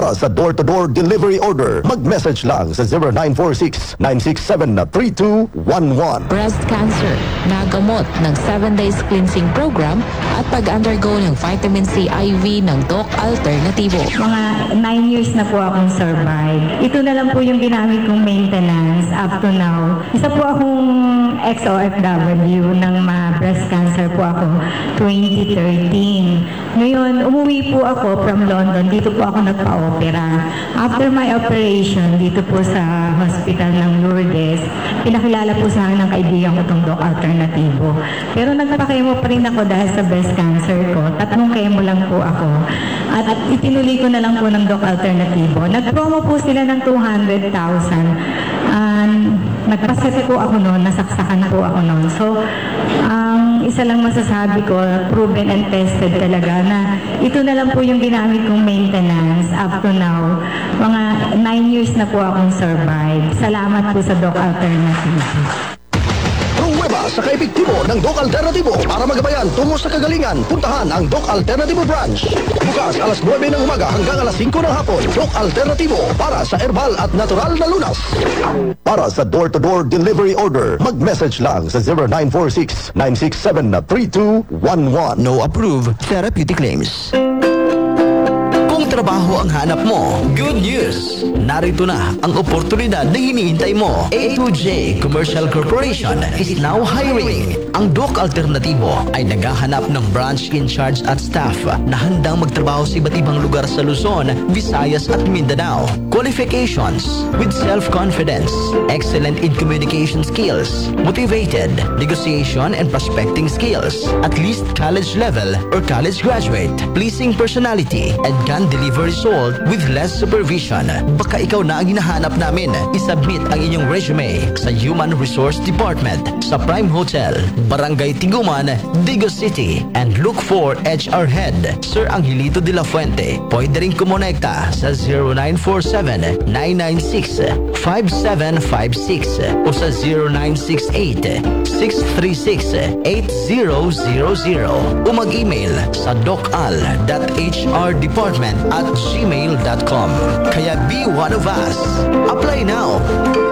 Para sa door-to-door delivery order, mag-message lang sa 0946-967-3211. Breast cancer, nagamot ng 7 days cleansing program at pag-undergo ng vitamin C IV ng Doc Alternativo. Mga 9 years na po akong survive. Ito na lang po yung ginamit kong maintenance up to now. Isa po akong ex-OFW ng breast cancer po ako 2013. Ngayon, umuwi po ako from London. Dito po ako nagpa-opera. After my operation, dito po sa hospital ng Lourdes, pinakilala po sa akin ng kaibigan ko itong Doc Alternativo. Pero nagpakemo pa rin ako dahil sa breast cancer ko. 3 chemo lang po ako. At itinuloy ko na lang po ng Doc Alternativo. Nag-promo po sila ng 200,000. Nagpasete po ako noon, nasaksakan po ako noon. So, isa lang masasabi ko, proven and tested talaga na ito na lang po yung ginamit kong maintenance up to now. Mga 9 years na po akong survive. Salamat po sa Doc Alternativo. Pruweba sa kaepektibo ng Doc Alternativo para magabayan tungo sa kagalingan. Puntahan ang Doc Alternativo branch. Bukas alas 9 ng umaga hanggang alas 5 ng hapon. Doc Alternativo para sa herbal at natural na lunas. Para sa door-to-door delivery order, mag-message lang sa 0946-967-3211. No approved therapeutic claims. Kung trabaho ang hanap mo, good news! Narito na ang oportunidad na hinihintay mo. A2J Commercial Corporation is now hiring. Ang Doc Alternativo ay naghahanap ng branch in charge at staff na handang magtrabaho sa iba't ibang lugar sa Luzon, Visayas at Mindanao. Qualifications: with self-confidence, excellent in communication skills, motivated, negotiation and prospecting skills, at least college level or college graduate, pleasing personality, and can deliver result with less supervision. Baka ikaw na ang hinahanap namin. Isubmit ang inyong resume sa Human Resource Department sa Prime Hotel, Barangay Tiguman, Digos City, and look for HR Head, Sir Angelito de la Fuente. Pwede rin kumonekta sa 0947-996-5756 o sa 0968-636-8000 o mag-email sa docal.hrdepartment@gmail.com. Kaya be one of us. Apply now.